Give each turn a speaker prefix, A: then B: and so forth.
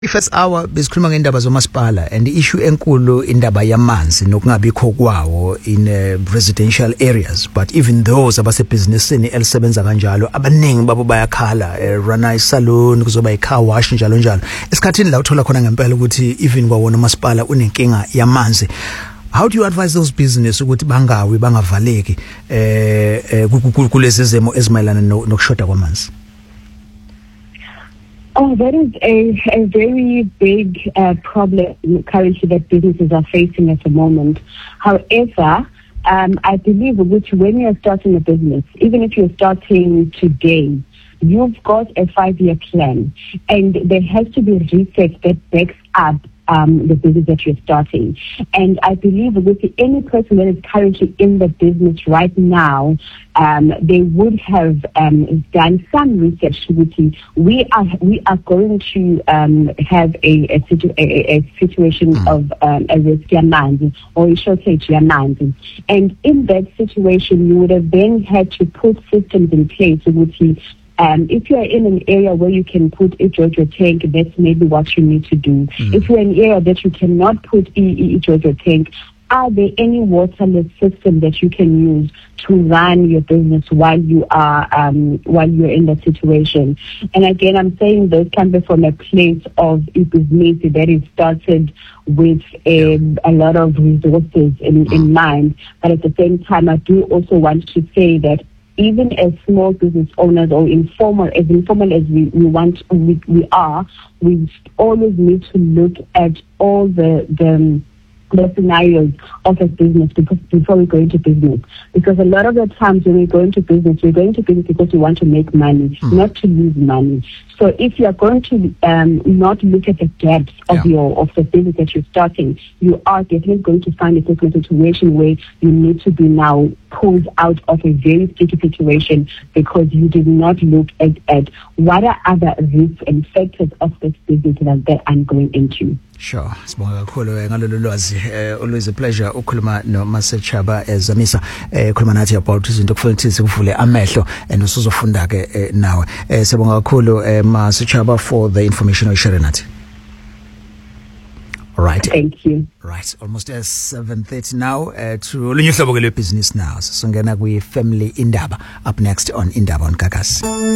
A: First hour besikhuluma ngendaba zomasipala and the issue enkulu indaba yamanzi nokungabikho kwawo in residential areas, but even those abase businessini elisebenza kanjalo abaningi babo bayakhala Ranai Salon kuzoba icar wash njalo njalo esikhathini la uthola khona ngempela ukuthi even kwawona umasipala unenkinga yamanzi. How do you advise those business ukuthi bangavaleki kulezi zemo ezimayelana nokushoda kwamanzi?
B: Oh, that is a very big problem currently that businesses are facing at the moment. However, I believe which when you're starting a business, even if you're starting today, you've got a 5-year plan, and there has to be research that backs up the business that you're starting. And I believe with any person that is currently in the business right now, they would have done some research. We are going to have a situation of a risk yamanzi or a shortage yamanzi, and in that situation, you would have then had to put systems in place. If you are in an area where you can put a Jojo tank, that's maybe what you need to do. If you're in an area that you cannot put a Jojo tank, are there any waterless system that you can use to run your business while you're in that situation? And again, I'm saying this comes from a place of a business that is started with a lot of resources in mind. But at the same time, I do also want to say that even as small business owners or informal as we are, we always need to look at all the scenarios of a business before we go into business. Because a lot of the times when we go into business because we want to make money, not to lose money. So if you are going to not look at the gaps of the business that you're starting, you are definitely going to find yourself in a situation where you need to be now pulled out of a very sticky situation because you did not look at what are other risks and factors of this business that I'm going into.
A: Sure. Sibonga kakhulu ngalolu lwazi. Always a pleasure ukukhuluma no Masechaba Zamisa khuluma nathi about izinto kufanele ukuthi sikuvule amehlo and usuzofunda ke nawe. Sibonga kakhulu Masechaba for the information you shared nathi. All right.
B: Thank you.
A: Right, almost 7:30 now to olunye uhlobo ke lwe business now. So songena kwi family indaba up next on Indaba on Gagas.